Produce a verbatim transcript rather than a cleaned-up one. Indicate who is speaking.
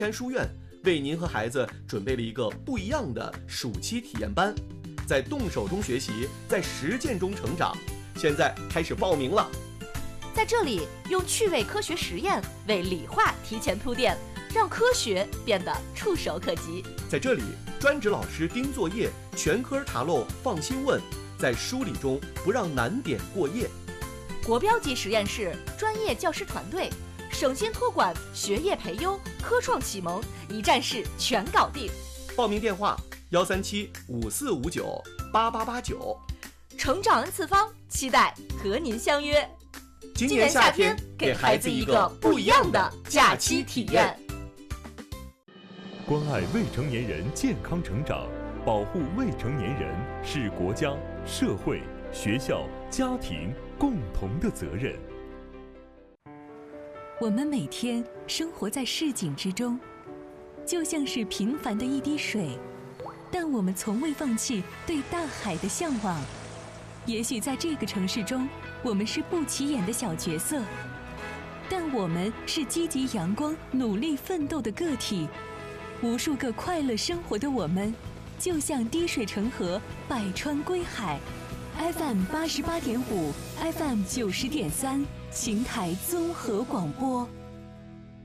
Speaker 1: 山书院为您和孩子准备了一个不一样的暑期体验班，在动手中学习，在实践中成长。现在开始报名了。
Speaker 2: 在这里，用趣味科学实验为理化提前铺垫，让科学变得触手可及。
Speaker 1: 在这里，专职老师盯作业，全科查漏放心问，在梳理中不让难点过夜。
Speaker 2: 国标级实验室，专业教师团队，省心托管，学业培优，科创启蒙，一站式全搞定。
Speaker 1: 报名电话：幺三七五四五九八八八九。
Speaker 2: 成长 N 次方，期待和您相约。
Speaker 1: 今年夏天，给孩子一个不一样的假期体验。
Speaker 3: 关爱未成年人健康成长，保护未成年人是国家、社会、学校、家庭共同的责任。
Speaker 4: 我们每天生活在市井之中，就像是平凡的一滴水，但我们从未放弃对大海的向往。也许在这个城市中，我们是不起眼的小角色，但我们是积极阳光、努力奋斗的个体。无数个快乐生活的我们，就像滴水成河，百川归海。F M 八十八点五 ，F M 九十点三，邢台综合广播。